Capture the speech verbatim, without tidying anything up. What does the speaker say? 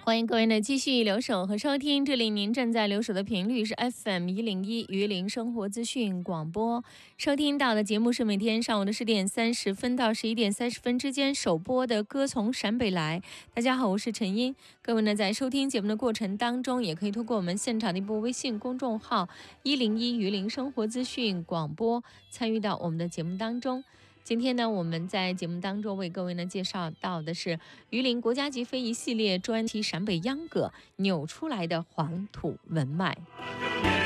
欢迎各位呢继续留守和收听，这里您正在留守的频率是 F M 一零一榆林生活资讯广播，收听到的节目是每天上午的十点三十分到十一点三十分之间首播的歌从陕北来。大家好，我是陈英。各位呢在收听节目的过程当中，也可以通过我们现场的一部微信公众号一零一榆林生活资讯广播参与到我们的节目当中。今天呢，我们在节目当中为各位呢介绍到的是榆林国家级非遗系列专题陕北秧歌扭出来的黄土文脉。